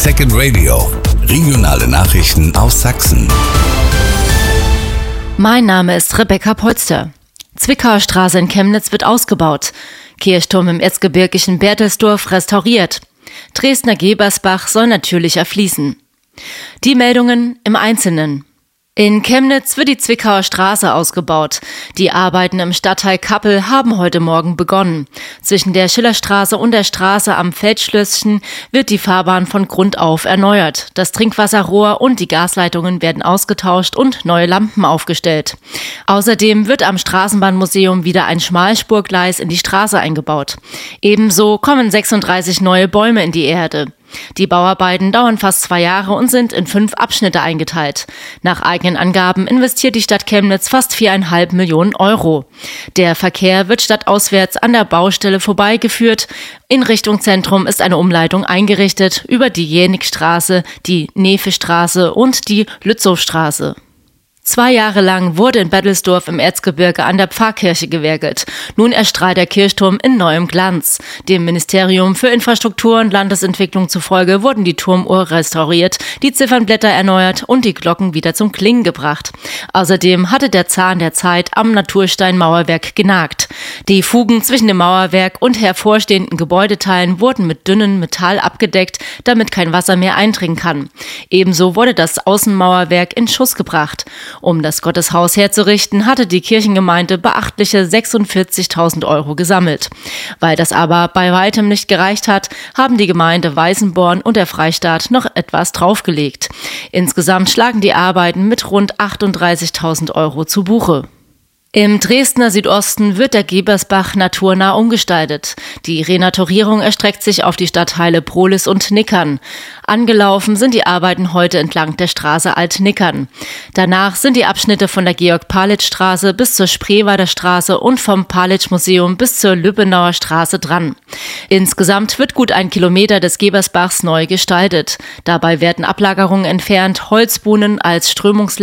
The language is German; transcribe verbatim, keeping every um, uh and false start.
Second Radio. Regionale Nachrichten aus Sachsen. Mein Name ist Rebecca Polster. Zwickauer Straße in Chemnitz wird ausgebaut. Kirchturm im erzgebirgischen Berthelsdorf restauriert. Dresdner Gebersbach soll natürlicher fließen. Die Meldungen im Einzelnen. In Chemnitz wird die Zwickauer Straße ausgebaut. Die Arbeiten im Stadtteil Kappel haben heute Morgen begonnen. Zwischen der Schillerstraße und der Straße am Feldschlösschen wird die Fahrbahn von Grund auf erneuert. Das Trinkwasserrohr und die Gasleitungen werden ausgetauscht und neue Lampen aufgestellt. Außerdem wird am Straßenbahnmuseum wieder ein Schmalspurgleis in die Straße eingebaut. Ebenso kommen sechsunddreißig neue Bäume in die Erde. Die Bauarbeiten dauern fast zwei Jahre und sind in fünf Abschnitte eingeteilt. Nach eigenen Angaben investiert die Stadt Chemnitz fast viereinhalb Millionen Euro. Der Verkehr wird stadtauswärts an der Baustelle vorbeigeführt. In Richtung Zentrum ist eine Umleitung eingerichtet über die Jänikstraße, die Nevestraße und die Lützowstraße. Zwei Jahre lang wurde in Berthelsdorf im Erzgebirge an der Pfarrkirche gewerkelt. Nun erstrahlt der Kirchturm in neuem Glanz. Dem Ministerium für Infrastruktur und Landesentwicklung zufolge wurden die Turmuhr restauriert, die Ziffernblätter erneuert und die Glocken wieder zum Klingen gebracht. Außerdem hatte der Zahn der Zeit am Natursteinmauerwerk genagt. Die Fugen zwischen dem Mauerwerk und hervorstehenden Gebäudeteilen wurden mit dünnem Metall abgedeckt, damit kein Wasser mehr eindringen kann. Ebenso wurde das Außenmauerwerk in Schuss gebracht. Um das Gotteshaus herzurichten, hatte die Kirchengemeinde beachtliche sechsundvierzigtausend Euro gesammelt. Weil das aber bei weitem nicht gereicht hat, haben die Gemeinde Weißenborn und der Freistaat noch etwas draufgelegt. Insgesamt schlagen die Arbeiten mit rund achtunddreißigtausend Euro zu Buche. Im Dresdner Südosten wird der Gebersbach naturnah umgestaltet. Die Renaturierung erstreckt sich auf die Stadtteile Prohlis und Nickern. Angelaufen sind die Arbeiten heute entlang der Straße Alt-Nickern. Danach sind die Abschnitte von der Georg-Palitsch-Straße bis zur Spreewalder Straße und vom Palitsch-Museum bis zur Lübbenauer Straße dran. Insgesamt wird gut ein Kilometer des Gebersbachs neu gestaltet. Dabei werden Ablagerungen entfernt, Holzbuhnen als Strömungs